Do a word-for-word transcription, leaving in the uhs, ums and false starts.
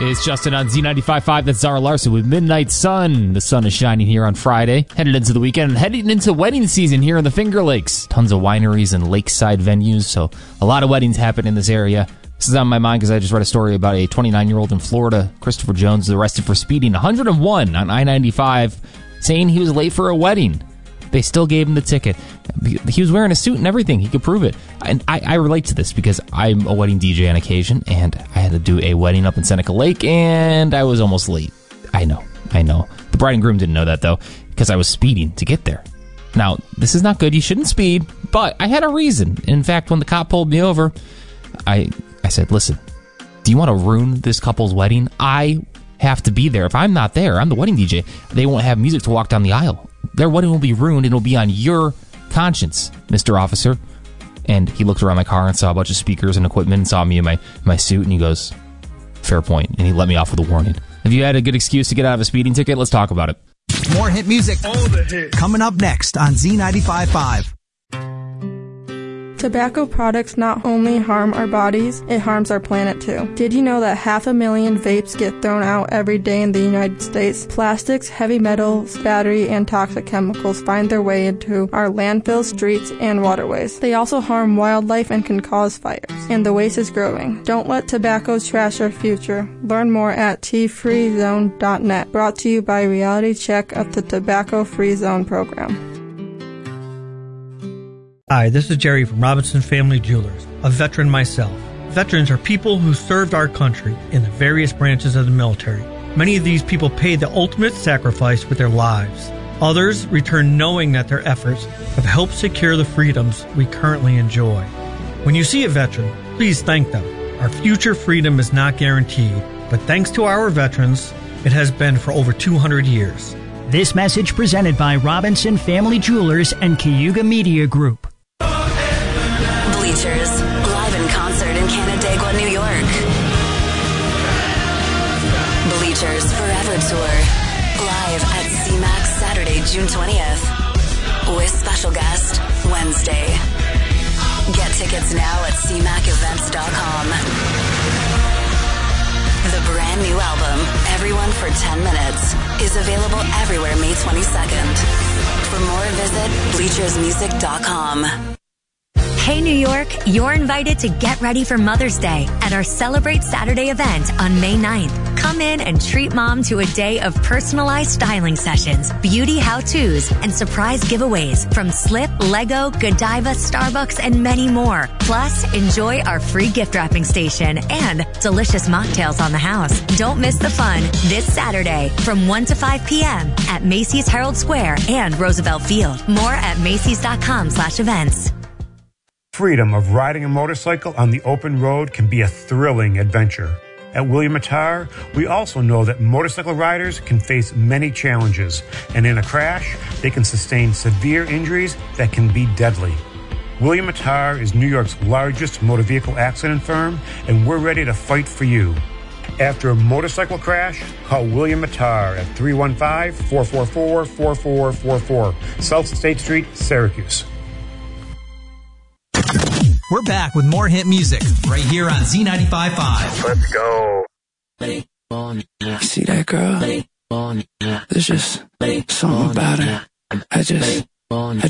It's Justin on Z ninety-five point five. That's Zara Larson with Midnight Sun. The sun is shining here on Friday. Headed into the weekend and heading into wedding season here in the Finger Lakes. Tons of wineries and lakeside venues, so a lot of weddings happen in this area. This is on my mind because I just read a story about a twenty-nine-year-old in Florida, Christopher Jones, arrested for speeding one hundred one on I ninety-five, saying he was late for a wedding. They still gave him the ticket. He was wearing a suit and everything. He could prove it. And I, I relate to this because I'm a wedding D J on occasion, and I had to do a wedding up in Seneca Lake, and I was almost late. I know, I know. The bride and groom didn't know that, though, because I was speeding to get there. Now, this is not good. You shouldn't speed, but I had a reason. In fact, when the cop pulled me over, I, I said, listen, do you want to ruin this couple's wedding? I have to be there. If I'm not there, I'm the wedding D J. They won't have music to walk down the aisle. Their wedding will be ruined, and it'll be on your conscience, Mister Officer. And he looked around my car and saw a bunch of speakers and equipment and saw me in my, my suit, and he goes, fair point. And he let me off with a warning. If you had a good excuse to get out of a speeding ticket, let's talk about it. More hit music. All the hits. Coming up next on Z ninety-five point five. Tobacco products not only harm our bodies, it harms our planet too. Did you know that half a million vapes get thrown out every day in the United States? Plastics, heavy metals, battery, and toxic chemicals find their way into our landfills, streets, and waterways. They also harm wildlife and can cause fires. And the waste is growing. Don't let tobacco trash our future. Learn more at T free zone dot net. Brought to you by Reality Check of the Tobacco Free Zone program. Hi, this is Jerry from Robinson Family Jewelers, a veteran myself. Veterans are people who served our country in the various branches of the military. Many of these people paid the ultimate sacrifice with their lives. Others return knowing that their efforts have helped secure the freedoms we currently enjoy. When you see a veteran, please thank them. Our future freedom is not guaranteed, but thanks to our veterans, it has been for over two hundred years. This message presented by Robinson Family Jewelers and Cayuga Media Group. Bleachers, live in concert in Canandaigua, New York. Bleachers Forever Tour, live at C MAX Saturday, June twentieth, with special guest Wednesday. Get tickets now at C mac events dot com. The brand new album, Everyone for ten minutes, is available everywhere May twenty-second. For more, visit bleachers music dot com. Hey New York, you're invited to get ready for Mother's Day at our Celebrate Saturday event on May ninth. Come in and treat mom to a day of personalized styling sessions, beauty how-tos, and surprise giveaways from Slip, Lego, Godiva, Starbucks, and many more. Plus, enjoy our free gift wrapping station and delicious mocktails on the house. Don't miss the fun this Saturday from one to five p.m. at Macy's Herald Square and Roosevelt Field. More at macys.com slash events. Freedom of riding a motorcycle on the open road can be a thrilling adventure. At William Attar, we also know that motorcycle riders can face many challenges, and in a crash, they can sustain severe injuries that can be deadly. William Attar is New York's largest motor vehicle accident firm, and we're ready to fight for you. After a motorcycle crash, call William Attar at three one five, four four four, four four four four, South State Street, Syracuse. We're back with more hit music right here on Z ninety-five point five. Let's go. You see that girl? There's just something about her. I just, I